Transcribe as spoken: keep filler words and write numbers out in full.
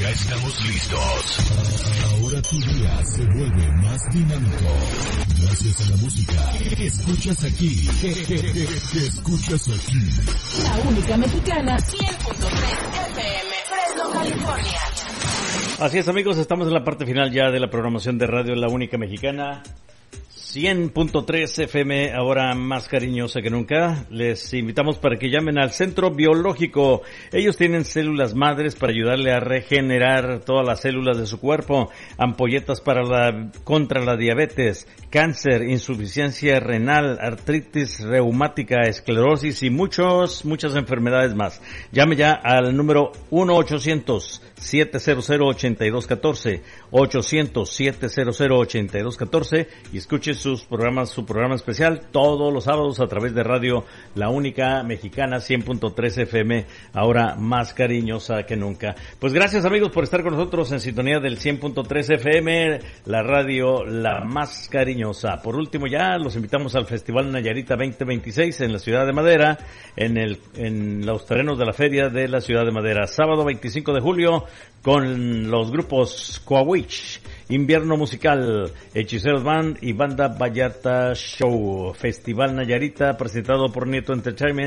Ya estamos listos. Ahora tu día se vuelve más dinámico. Gracias a la música que escuchas aquí. Que, que, que, que escuchas aquí. La única mexicana, cien punto tres F M, Fresno, California. Así es, amigos, estamos en la parte final ya de la programación de Radio La Única Mexicana. cien punto tres F M, ahora más cariñosa que nunca. Les invitamos para que llamen al Centro Biológico. Ellos tienen células madres para ayudarle a regenerar todas las células de su cuerpo, ampolletas para la contra la diabetes, cáncer, insuficiencia renal, artritis reumática, esclerosis y muchos, muchas enfermedades más. Llame ya al número uno ochocientos siete cero cero ocho dos uno cuatro, ochocientos siete cero cero ocho dos uno cuatro y escuche sus programas, su programa especial todos los sábados a través de Radio La Única Mexicana cien punto tres F M, ahora más cariñosa que nunca. Pues gracias, amigos, por estar con nosotros en sintonía del cien punto tres F M, la radio la más cariñosa. Por último, ya los invitamos al Festival Nayarita veinte veintiséis en la Ciudad de Madera, en el en los terrenos de la Feria de la Ciudad de Madera, sábado veinticinco de julio, con los grupos Coahuich, Invierno Musical, Hechiceros Band y Banda Vallarta Show. Festival Nayarita presentado por Nieto Entertainment.